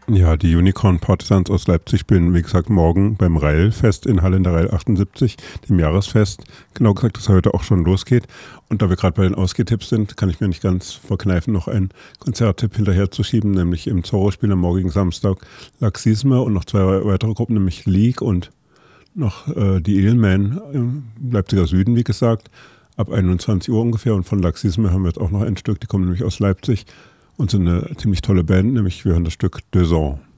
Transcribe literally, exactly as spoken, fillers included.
Ja, die Unicorn Partisans aus Leipzig spielen, wie gesagt, morgen beim Rail-Fest in Halle in der Rail achtundsiebzig, dem Jahresfest. Genau gesagt, das heute auch schon losgeht. Und da wir gerade bei den Ausgehtipps sind, kann ich mir nicht ganz verkneifen, noch einen Konzerttipp hinterher zu schieben, nämlich im Zorro spielen am morgigen Samstag Laxisme und noch zwei weitere Gruppen, nämlich League und noch äh, die Edelman im Leipziger Süden, wie gesagt, ab einundzwanzig Uhr ungefähr. Und von Laxisme haben wir jetzt auch noch ein Stück, die kommen nämlich aus Leipzig und sind eine ziemlich tolle Band, nämlich wir hören das Stück Deux Ans.